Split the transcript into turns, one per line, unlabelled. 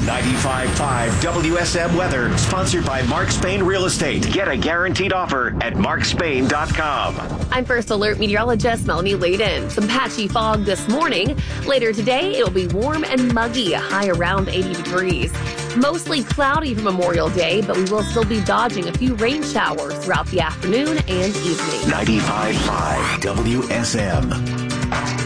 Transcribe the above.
95.5 WSM weather, sponsored by Mark Spain Real Estate. Get a guaranteed offer at markspain.com.
I'm First Alert meteorologist Melanie Layden. Some patchy fog this morning. Later today, it'll be warm and muggy, a high around 80 degrees. Mostly cloudy for Memorial Day, but we will still be dodging a few rain showers throughout the afternoon and evening.
95.5 WSM.